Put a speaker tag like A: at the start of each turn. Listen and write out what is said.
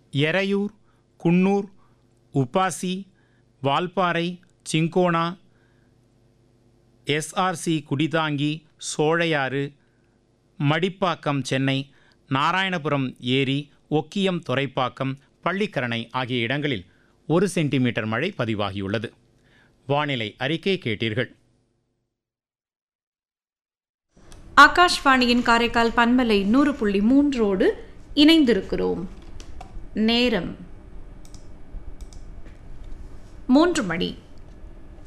A: Eraiyur, Coonoor, Upasi, Valparai, cinchona, SRC Kudithangi, Sholayar, Madipakkam Chennai, Narayanapuram ஏரி, ஒக்கியம் துறைப்பாக்கம், பள்ளிக்கரணை ஆகிய இடங்களில் 1 சென்டிமீட்டர் மழை பதிவாகியுள்ளது. வானிலை அறிக்கை கேட்டீர்கள்.
B: ஆகாஷ்வாணியின் காரைக்கால் பண்பலை 100.3 இணைந்திருக்கிறோம். நேரம் 3 மணி.